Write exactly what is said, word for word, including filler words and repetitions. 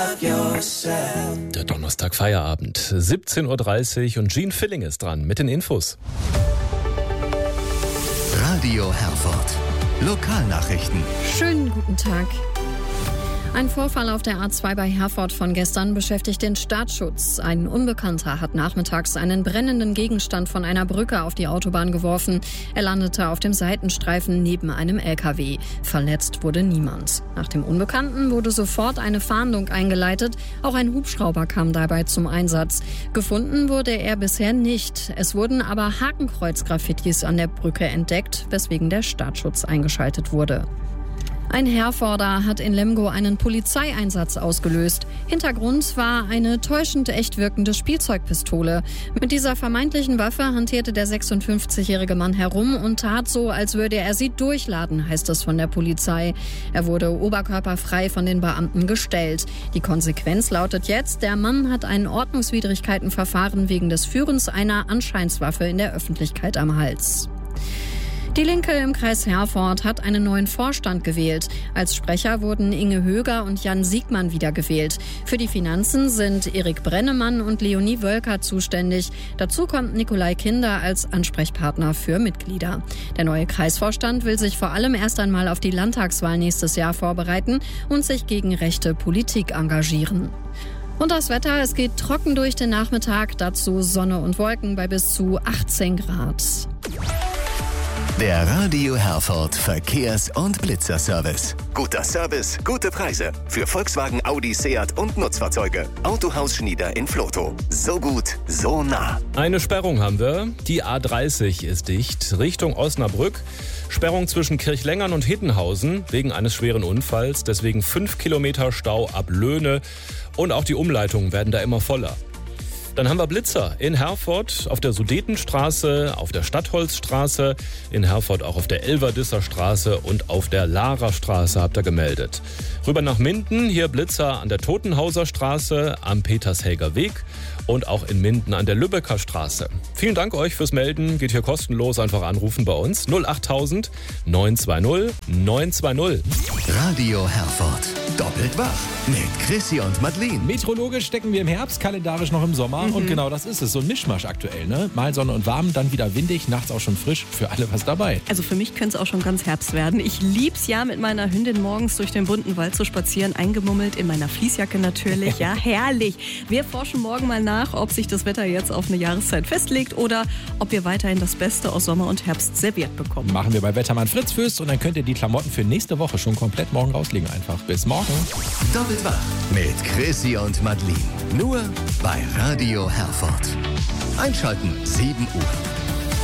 Der Donnerstag Feierabend, siebzehn Uhr dreißig und Gene Filling ist dran mit den Infos. Radio Herford. Lokalnachrichten. Schönen guten Tag. Ein Vorfall auf der A zwei bei Herford von gestern beschäftigt den Staatsschutz. Ein Unbekannter hat nachmittags einen brennenden Gegenstand von einer Brücke auf die Autobahn geworfen. Er landete auf dem Seitenstreifen neben einem L K W. Verletzt wurde niemand. Nach dem Unbekannten wurde sofort eine Fahndung eingeleitet. Auch ein Hubschrauber kam dabei zum Einsatz. Gefunden wurde er bisher nicht. Es wurden aber Hakenkreuz-Graffitis an der Brücke entdeckt, weswegen der Staatsschutz eingeschaltet wurde. Ein Herforder hat in Lemgo einen Polizeieinsatz ausgelöst. Hintergrund war eine täuschend echt wirkende Spielzeugpistole. Mit dieser vermeintlichen Waffe hantierte der sechsundfünfzigjährige Mann herum und tat so, als würde er sie durchladen, heißt es von der Polizei. Er wurde oberkörperfrei von den Beamten gestellt. Die Konsequenz lautet jetzt, der Mann hat ein Ordnungswidrigkeitenverfahren wegen des Führens einer Anscheinswaffe in der Öffentlichkeit am Hals. Die Linke im Kreis Herford hat einen neuen Vorstand gewählt. Als Sprecher wurden Inge Höger und Jan Siegmann wiedergewählt. Für die Finanzen sind Erik Brennemann und Leonie Wölker zuständig. Dazu kommt Nikolai Kinder als Ansprechpartner für Mitglieder. Der neue Kreisvorstand will sich vor allem erst einmal auf die Landtagswahl nächstes Jahr vorbereiten und sich gegen rechte Politik engagieren. Und das Wetter, es geht trocken durch den Nachmittag, dazu Sonne und Wolken bei bis zu achtzehn Grad. Der Radio Herford Verkehrs- und Blitzerservice. Guter Service, gute Preise. Für Volkswagen, Audi, Seat und Nutzfahrzeuge. Autohaus Schnieder in Vlotho. So gut, so nah. Eine Sperrung haben wir. Die A dreißig ist dicht, Richtung Osnabrück. Sperrung zwischen Kirchlengern und Hittenhausen wegen eines schweren Unfalls. Deswegen fünf Kilometer Stau ab Löhne. Und auch die Umleitungen werden da immer voller. Dann haben wir Blitzer in Herford auf der Sudetenstraße, auf der Stadtholzstraße, in Herford auch auf der Elverdisser Straße und auf der Lara-Straße habt ihr gemeldet. Rüber nach Minden, hier Blitzer an der Totenhauser Straße, am Petershelger Weg und auch in Minden an der Lübecker Straße. Vielen Dank euch fürs Melden, geht hier kostenlos, einfach anrufen bei uns null acht tausend neun zwei null neun zwei null. Radio Herford. Doppelt wach mit Chrissy und Madeleine. Meteorologisch stecken wir im Herbst, kalendarisch noch im Sommer. Mhm. Und genau das ist es. So ein Mischmasch aktuell. Ne? Mal Sonne und warm, dann wieder windig, nachts auch schon frisch. Für alle was dabei. Also für mich könnte es auch schon ganz Herbst werden. Ich lieb's ja, mit meiner Hündin morgens durch den bunten Wald zu spazieren. Eingemummelt in meiner Fließjacke natürlich. Ja, herrlich. Wir forschen morgen mal nach, ob sich das Wetter jetzt auf eine Jahreszeit festlegt oder ob wir weiterhin das Beste aus Sommer und Herbst serviert bekommen. Machen wir bei Wettermann Fritz Fürst und dann könnt ihr die Klamotten für nächste Woche schon komplett morgen rauslegen einfach. Bis morgen. Doppelt wach mit Chrissy und Madeleine. Nur bei Radio Herford. Einschalten, sieben Uhr.